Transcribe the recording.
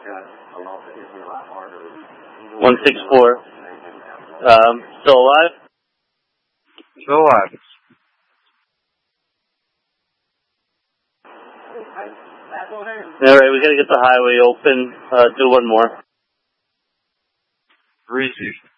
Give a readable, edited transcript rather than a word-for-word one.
164. Still alive? Still alive. Alright, we gotta get the highway open. Do one more. Received.